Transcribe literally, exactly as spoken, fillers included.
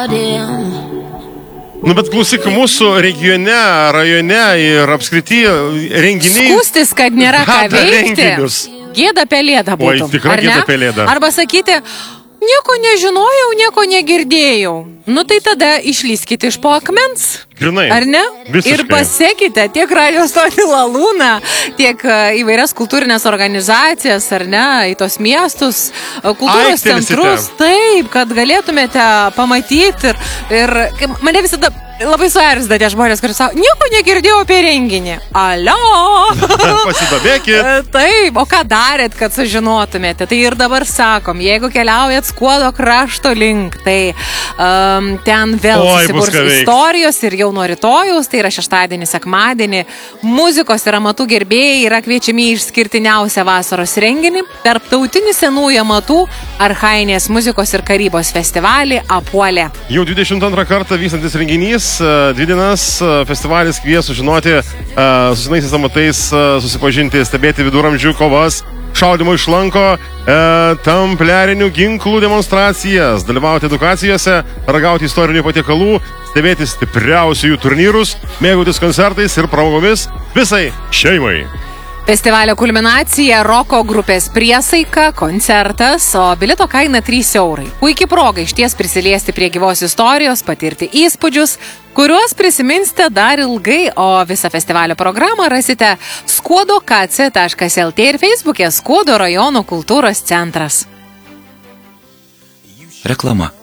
Nu, bet klausyk, mūsų regione, rajone ir apskrity renginiai... Skūstis, kad nėra ką veikti. Gėda pelėda būtų. Oi, tikra gėda pelėda. Arba sakyti, nieko nežinojau, nieko negirdėjau. Nu tai tada išlyskite iš po akmens. Grinai. Ar ne? Visiškai. Ir pasekite tiek Radio stotį Lalūną, tiek įvairias kultūrinės organizacijas, ar ne, į tos miestus, kultūros centrus. Taip, kad galėtumėte pamatyti ir, ir mane visada... Labai suerzda tie žmonės, kurie sako, nieko negirdėjau apie renginį. Alio! Pasidomėkit. Taip, o ką darėt, kad sužinotumėte? Tai ir dabar sakom, jeigu keliaujat Skuodo krašto link, tai um, ten vėl Oi, susiburs istorijos ir jau nuo rytojaus, tai yra šeštadienį, sekmadienį, muzikos ir amatų gerbėjai yra kviečiami į išskirtiniausią vasaros renginį, tarptautinį senųjų amatų archainės muzikos ir karybos festivalį Apuolė. Jau dvidešimt antrą kartą vykstantis renginys. Dvi dienas festivalis kvies sužinoti su senaisiais amatais, susipažinti, stebėti viduramžių kovas, šaudimo iš lanko, templiarinių ginklų demonstracijas, dalyvauti edukacijose, ragauti istorinių patiekalų, stebėti stipriausiųjų turnyrus, mėgautis koncertais ir pramogomis visai šeimai. Festivalio kulminacija roko grupės Priesaika, koncertas, o bilieto kaina trys eurai. Puikiai proga išties prisiliesti prie gyvos istorijos, patirti įspūdžius, kuriuos prisiminsite dar ilgai, o visą festivalio programą rasite skuodo k c taškas l t ir Facebook'e Skuodo rajono kultūros centras. Reklama.